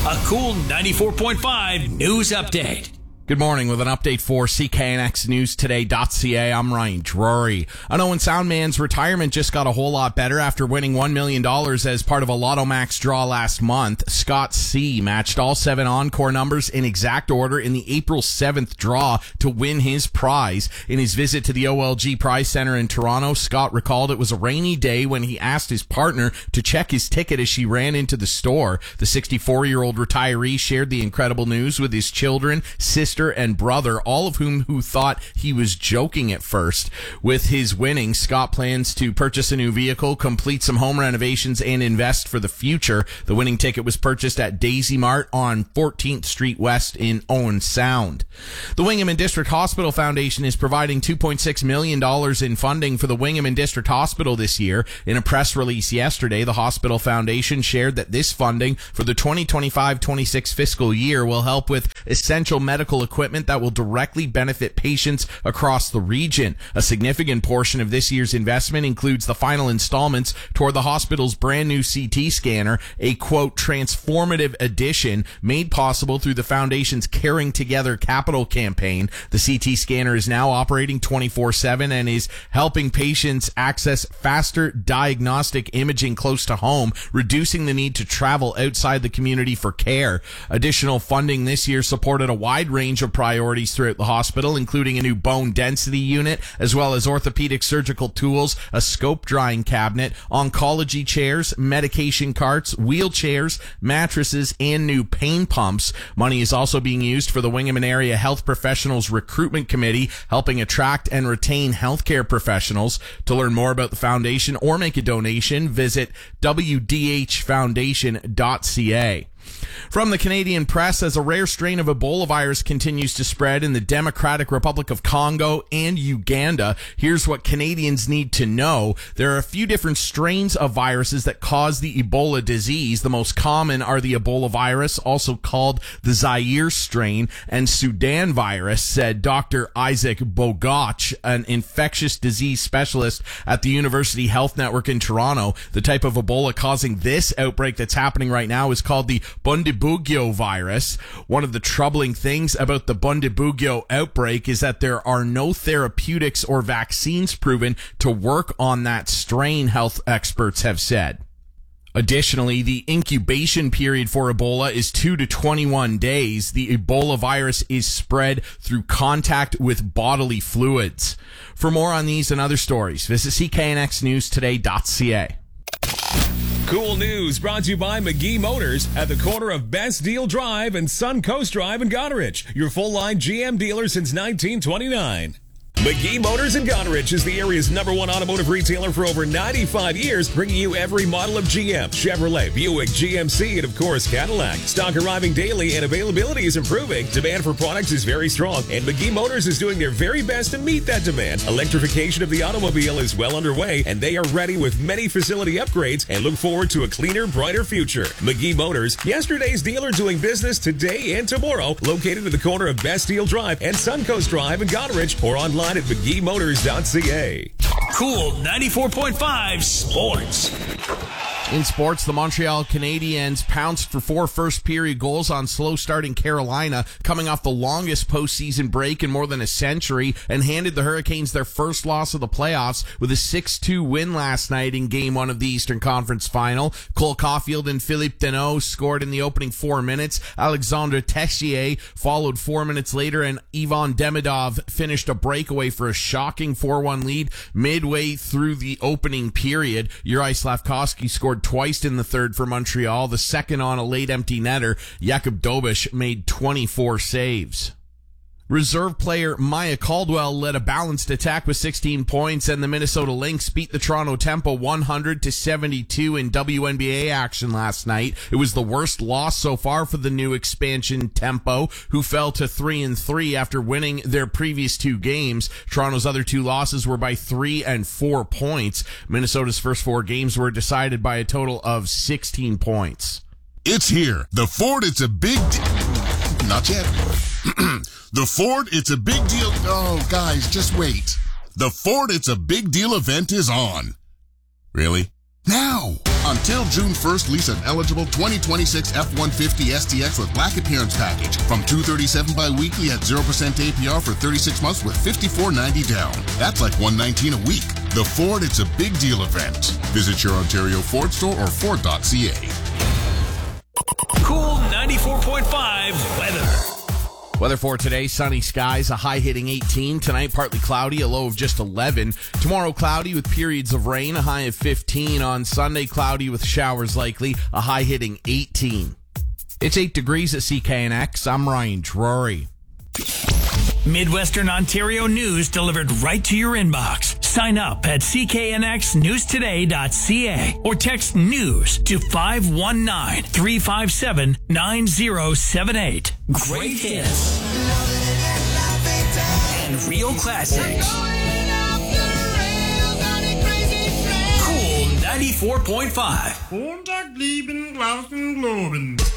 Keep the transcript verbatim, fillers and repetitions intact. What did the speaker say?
A Cool ninety-four point five news update. Good morning with an update for C K N X News Today dot C A. I'm Ryan Drury. I know when Soundman's retirement just got a whole lot better after winning one million dollars as part of a Lotto Max draw last month. Scott C. matched all seven encore numbers in exact order in the April seventh draw to win his prize. In his visit to the O L G Prize Center in Toronto, Scott recalled it was a rainy day when he asked his partner to check his ticket as she ran into the store. The sixty-four-year-old retiree shared the incredible news with his children, sister, and brother, all of whom who thought he was joking at first. With his winning, Scott plans to purchase a new vehicle, complete some home renovations, and invest for the future. The winning ticket was purchased at Daisy Mart on fourteenth Street West in Owen Sound. The Wingham and District Hospital Foundation is providing two point six million dollars in funding for the Wingham and District Hospital this year. In a press release yesterday, the Hospital Foundation shared that this funding for the twenty twenty-five twenty-six fiscal year will help with essential medical equipment that will directly benefit patients across the region. A significant portion of this year's investment includes the final installments toward the hospital's brand new C T scanner, a quote, transformative addition made possible through the foundation's Caring Together capital campaign. The C T scanner is now operating twenty-four seven and is helping patients access faster diagnostic imaging close to home, reducing the need to travel outside the community for care. Additional funding this year supported a wide range of priorities throughout the hospital, including a new bone density unit, as well as orthopedic surgical tools, a scope drying cabinet, oncology chairs, medication carts, wheelchairs, mattresses, and new pain pumps. Money is also being used for the Wingham and Area Health Professionals Recruitment Committee, helping attract and retain healthcare professionals. To learn more about the foundation or make a donation, visit w d h foundation dot c a. From the Canadian press, as a rare strain of Ebola virus continues to spread in the Democratic Republic of Congo and Uganda, here's what Canadians need to know. There are a few different strains of viruses that cause the Ebola disease. The most common are the Ebola virus, also called the Zaire strain, and Sudan virus, said Doctor Isaac Bogoch, an infectious disease specialist at the University Health Network in Toronto. The type of Ebola causing this outbreak that's happening right now is called the Bundibugyo virus. One of the troubling things about the Bundibugyo outbreak is that there are no therapeutics or vaccines proven to work on that strain, health experts have said. Additionally, the incubation period for Ebola is two to twenty-one days. The Ebola virus is spread through contact with bodily fluids. For more on these and other stories, visit C K N X News Today dot C A. Cool news brought to you by McGee Motors at the corner of Best Deal Drive and Suncoast Drive in Goderich. Your full-line G M dealer since nineteen twenty-nine. McGee Motors in Goderich is the area's number one automotive retailer for over ninety-five years, bringing you every model of G M, Chevrolet, Buick, G M C, and of course Cadillac. Stock arriving daily and availability is improving. Demand for products is very strong, and McGee Motors is doing their very best to meet that demand. Electrification of the automobile is well underway, and they are ready with many facility upgrades and look forward to a cleaner, brighter future. McGee Motors, yesterday's dealer doing business today and tomorrow, located at the corner of Best Deal Drive and Suncoast Drive in Goderich, or online at mcgee motors dot c a. Cool ninety-four point five Sports. In sports, the Montreal Canadiens pounced for four first-period goals on slow-starting Carolina, coming off the longest postseason break in more than a century, and handed the Hurricanes their first loss of the playoffs with a six two win last night in Game one of the Eastern Conference Final. Cole Caulfield and Philippe Deneau scored in the opening four minutes. Alexandre Texier followed four minutes later, and Ivan Demidov finished a breakaway for a shocking four one lead midway through the opening period. Juraj Slafkovsky scored twice in the third for Montreal, the second on a late empty netter. Jakub Dobeš made twenty-four saves. Reserve player Maya Caldwell led a balanced attack with sixteen points, and the Minnesota Lynx beat the Toronto Tempo one hundred to seventy-two in W N B A action last night. It was the worst loss so far for the new expansion Tempo, who fell to three and three after winning their previous two games. Toronto's other two losses were by three and four points. Minnesota's first four games were decided by a total of sixteen points. It's here. The Ford It's a Big Deal. Not yet. The Ford It's a Big Deal. Oh, guys, just wait. The Ford It's a Big Deal event is on. Really? Now. Until June first, lease an eligible twenty twenty-six F one fifty S T X with black appearance package from two hundred thirty-seven dollars bi-weekly at zero percent A P R for thirty-six months with fifty-four ninety down. That's like one hundred nineteen dollars a week. The Ford It's a Big Deal event. Visit your Ontario Ford store or Ford dot C A. Cool ninety-four point five weather. Weather for today, sunny skies, a high hitting eighteen. Tonight, partly cloudy, a low of just eleven. Tomorrow, cloudy with periods of rain, a high of fifteen. On Sunday, cloudy with showers likely, a high hitting eighteen. It's eight degrees at C K N X. I'm Ryan Drury. Midwestern Ontario news delivered right to your inbox. Sign up at c k n x news today dot c a or text news to five one nine, three five seven, nine zero seven eight. Great hits and real classics. Cool ninety-four point five.